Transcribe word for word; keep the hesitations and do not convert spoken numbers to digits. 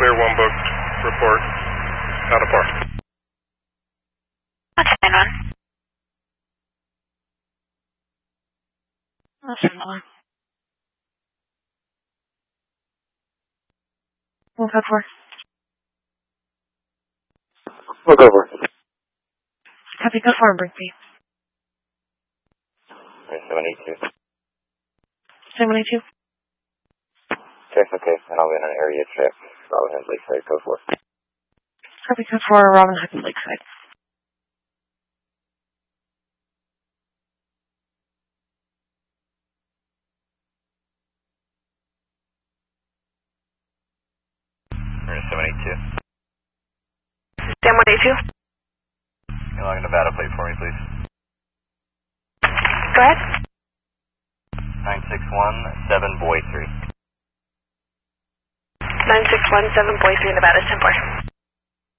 clear, one booked, report, out of par. That's fine, one. That's fine, one. We'll go for. We'll go for. Copy, go for Brinkby. seven eighty-two. seven eighty-two. Check, okay, and I'll be in an area check. Robin Hood Lakeside, go for. Copy, go for Robin Hood Lakeside. seven eighty-two. Sam one eighty-two. Can you log a Nevada plate for me, please? Go ahead. nine six one seven Boy three. nine six one seven Boy three, Nevada, ten four.